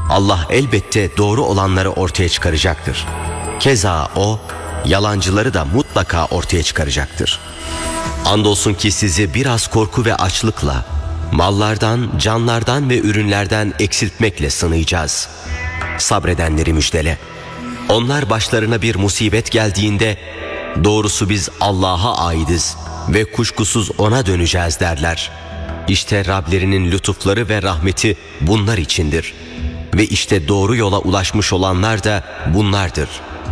Allah elbette doğru olanları ortaya çıkaracaktır. Keza O, yalancıları da mutlaka ortaya çıkaracaktır. Andolsun ki sizi biraz korku ve açlıkla, mallardan, canlardan ve ürünlerden eksiltmekle sınayacağız. Sabredenleri müjdele. Onlar başlarına bir musibet geldiğinde, doğrusu biz Allah'a aidiz ve kuşkusuz O'na döneceğiz derler. İşte Rablerinin lütufları ve rahmeti bunlar içindir. Ve işte doğru yola ulaşmış olanlar da bunlardır.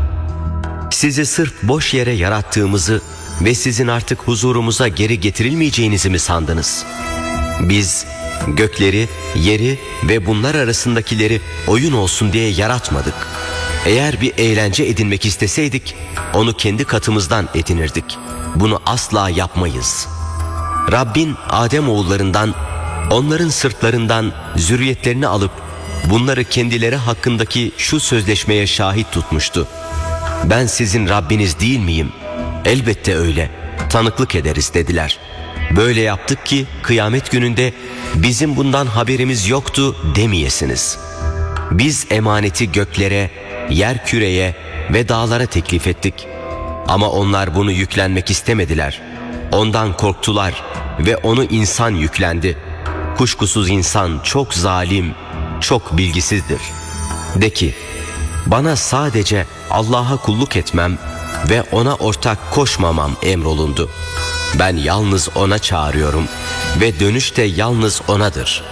Sizi sırf boş yere yarattığımızı ve sizin artık huzurumuza geri getirilmeyeceğinizi mi sandınız? Biz gökleri, yeri ve bunlar arasındakileri oyun olsun diye yaratmadık. Eğer bir eğlence edinmek isteseydik, onu kendi katımızdan edinirdik. Bunu asla yapmayız. Rabbin Adem oğullarından, onların sırtlarından zürriyetlerini alıp, bunları kendileri hakkındaki şu sözleşmeye şahit tutmuştu. Ben sizin Rabbiniz değil miyim? Elbette öyle, tanıklık ederiz dediler. Böyle yaptık ki kıyamet gününde bizim bundan haberimiz yoktu demeyesiniz. Biz emaneti göklere, yer küreye ve dağlara teklif ettik. Ama onlar bunu yüklenmek istemediler. Ondan korktular ve onu insan yüklendi. Kuşkusuz insan çok zalim, çok bilgisizdir. De ki, bana sadece Allah'a kulluk etmem ve O'na ortak koşmamam emrolundu. Ben yalnız O'na çağırıyorum ve dönüş de yalnız O'nadır.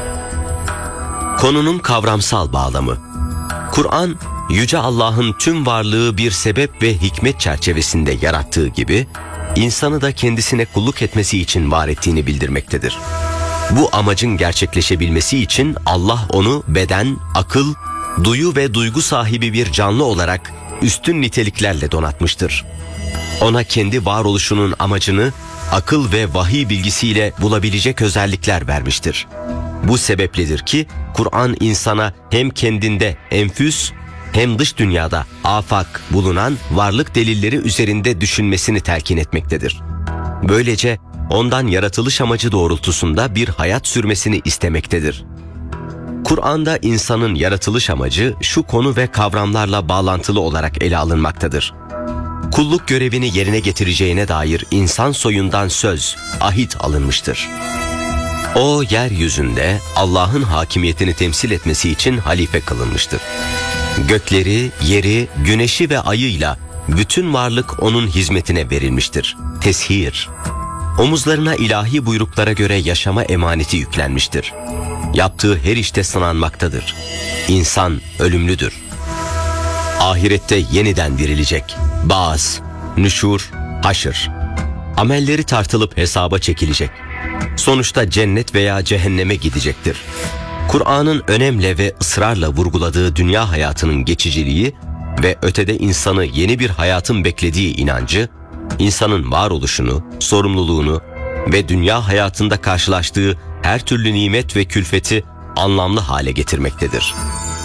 Konunun kavramsal bağlamı. Kur'an, Yüce Allah'ın tüm varlığı bir sebep ve hikmet çerçevesinde yarattığı gibi, insanı da kendisine kulluk etmesi için var ettiğini bildirmektedir. Bu amacın gerçekleşebilmesi için Allah onu beden, akıl, duyu ve duygu sahibi bir canlı olarak üstün niteliklerle donatmıştır. Ona kendi varoluşunun amacını akıl ve vahiy bilgisiyle bulabilecek özellikler vermiştir. Bu sebepledir ki Kur'an insana hem kendinde enfüs hem dış dünyada afak bulunan varlık delilleri üzerinde düşünmesini telkin etmektedir. Böylece ondan yaratılış amacı doğrultusunda bir hayat sürmesini istemektedir. Kur'an'da insanın yaratılış amacı şu konu ve kavramlarla bağlantılı olarak ele alınmaktadır. Kulluk görevini yerine getireceğine dair insan soyundan söz, ahit alınmıştır. O yeryüzünde Allah'ın hakimiyetini temsil etmesi için halife kılınmıştır. Gökleri, yeri, güneşi ve ayıyla bütün varlık onun hizmetine verilmiştir. Teshir. Omuzlarına ilahi buyruklara göre yaşama emaneti yüklenmiştir. Yaptığı her işte sınanmaktadır. İnsan ölümlüdür. Ahirette yeniden dirilecek. Baas, nüşur, haşr. Amelleri tartılıp hesaba çekilecek. Sonuçta cennet veya cehenneme gidecektir. Kur'an'ın önemle ve ısrarla vurguladığı dünya hayatının geçiciliği ve ötede insanı yeni bir hayatın beklediği inancı, insanın varoluşunu, sorumluluğunu ve dünya hayatında karşılaştığı her türlü nimet ve külfeti anlamlı hale getirmektedir.